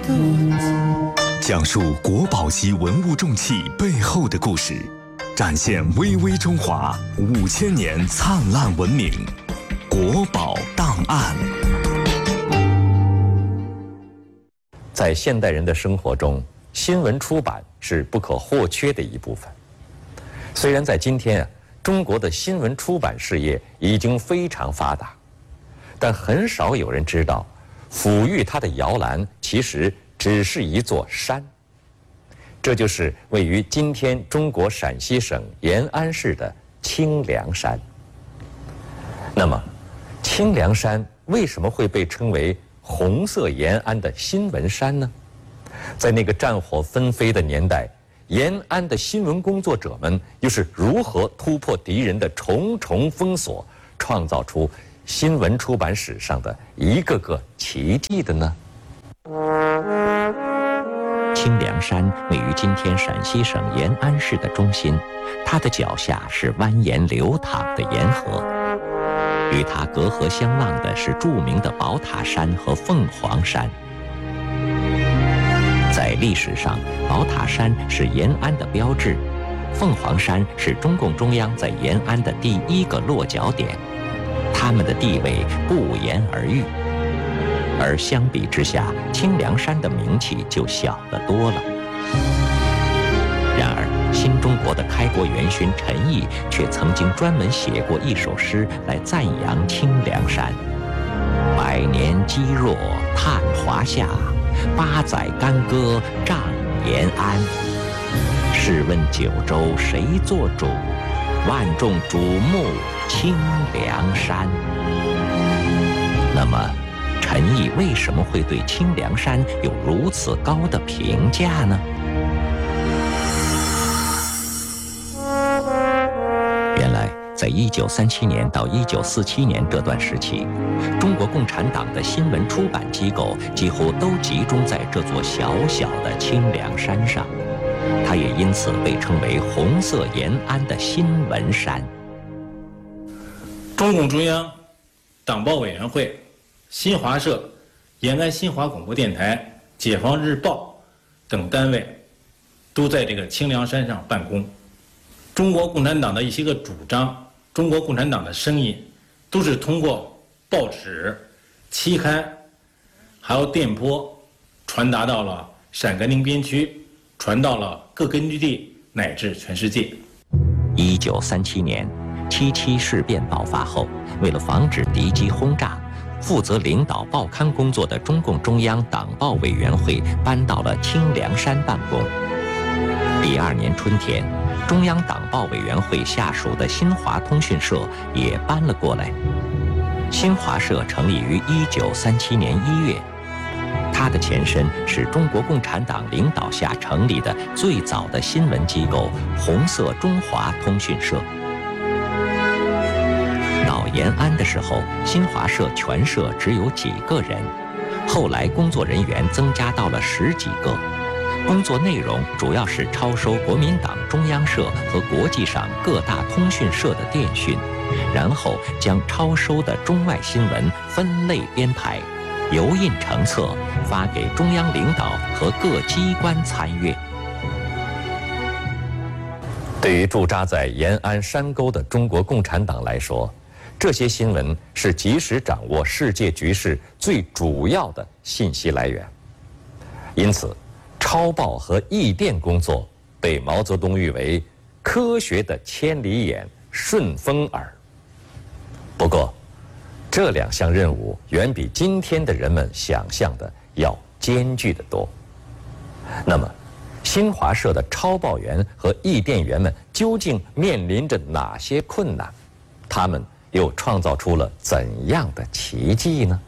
讲述国宝级文物重器背后的故事，展现巍巍中华5000年灿烂文明。国宝档案。 在现代人的生活中，新闻出版是不可或缺的一部分。虽然在今天中国的新闻出版事业已经非常发达，但很少有人知道，抚育它的摇篮其实只是一座山。这就是位于今天中国陕西省延安市的清凉山。那么，清凉山为什么会被称为红色延安的新闻山呢？在那个战火纷飞的年代，延安的新闻工作者们又是如何突破敌人的重重封锁，创造出新闻出版史上的一个个奇迹的呢？ 清凉山位于今天陕西省延安市的中心，它的脚下是蜿蜒流淌的延河，与它隔河相望的是著名的宝塔山和凤凰山。在历史上，宝塔山是延安的标志，凤凰山是中共中央在延安的第一个落脚点，它们的地位不言而喻。而相比之下，清凉山的名气就小得多了。然而，新中国的开国元勋陈毅却曾经专门写过一首诗来赞扬清凉山：百年积弱叹华夏，8载干戈仗延安。试问九州谁做主？万众瞩目清凉山。那么，陈毅为什么会对清凉山有如此高的评价呢？原来，在1937年到1947年这段时期，中国共产党的新闻出版机构几乎都集中在这座小小的清凉山上，它也因此被称为红色延安的新闻山。 中共中央党报委员会、新华社、延安新华广播电台、解放日报等单位都在这个清凉山上办公。中国共产党的一些个主张，中国共产党的声音，都是通过报纸、期刊，还有电波，传达到了陕甘宁边区，传到了各根据地，乃至全世界。 1937年，77事变爆发后，为了防止敌机轰炸，负责领导报刊工作的中共中央党报委员会搬到了清凉山办公。第2年春天，中央党报委员会下属的新华通讯社也搬了过来。新华社成立于1937年1月，它的前身是中国共产党领导下成立的最早的新闻机构红色中华通讯社。到延安的时候，新华社全社只有几个人，后来工作人员增加到了10几个。工作内容主要是抄收国民党中央社和国际上各大通讯社的电讯，然后将抄收的中外新闻分类编排，油印成册，发给中央领导和各机关参阅。 对于驻扎在延安山沟的中国共产党来说，这些新闻是及时掌握世界局势最主要的信息来源。因此，抄报和译电工作被毛泽东誉为科学的千里眼、顺风耳。不过，这2项任务远比今天的人们想象的要艰巨得多。那么，新华社的抄报员和译电员们究竟面临着哪些困难？他们又创造出了怎样的奇迹呢？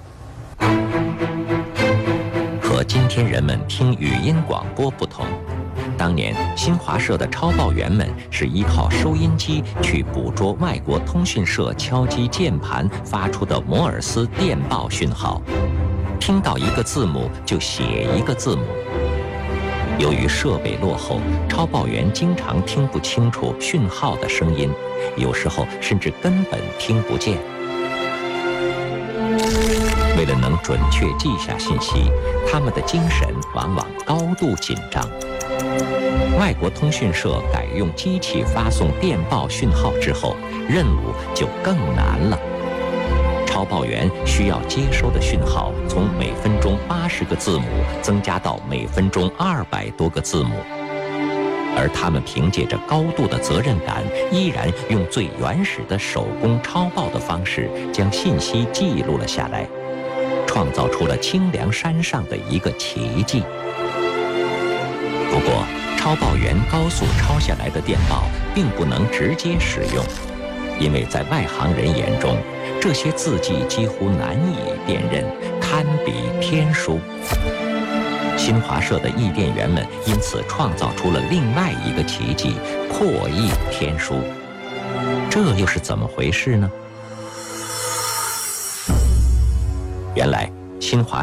和今天人们听语音广播不同，当年新华社的抄报员们是依靠收音机去捕捉外国通讯社敲击键盘发出的摩尔斯电报讯号，听到一个字母就写一个字母。由于设备落后，抄报员经常听不清楚讯号的声音，有时候甚至根本听不见。为为了能准确记下信息，他们的精神往往高度紧张。外国通讯社改用机器发送电报讯号之后，任务就更难了。抄报员需要接收的讯号从每分钟80个字母增加到每分钟200多个字母，而他们凭借着高度的责任感，依然用最原始的手工抄报的方式将信息记录了下来，创造出了清凉山上的一个奇迹。不过，抄报员高速抄下来的电报并不能直接使用，因为在外行人眼中，这些字迹几乎难以辨认，堪比天书。新华社的译电员们因此创造出了另外一个奇迹——扩译天书。这又是怎么回事呢？原来，新华